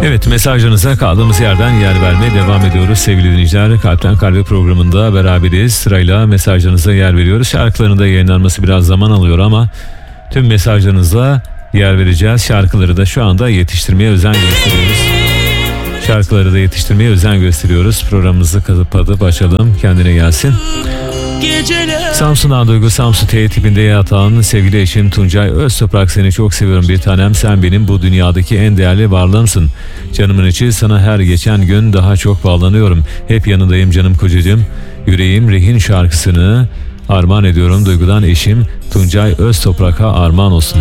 Evet, mesajlarınıza kaldığımız yerden yer vermeye devam ediyoruz sevgili dinleyiciler. Kalpten Kalbe programında beraberiz. Sırayla mesajlarınıza yer veriyoruz. Şarkıların da yayınlanması biraz zaman alıyor ama tüm mesajlarınıza yer vereceğiz. Şarkıları da şu anda yetiştirmeye özen gösteriyoruz. Programımızı kapatıp açalım. Kendine gelsin. Samsun'dan Duygu, Samsun T tipinde yatan sevgili eşim Tuncay Öztoprak, seni çok seviyorum bir tanem, sen benim bu dünyadaki en değerli varlığımsın. Canımın içi, sana her geçen gün daha çok bağlanıyorum. Hep yanındayım canım kocacığım. Yüreğim rehin şarkısını armağan ediyorum Duygu'dan eşim Tuncay Öztoprak'a armağan olsun.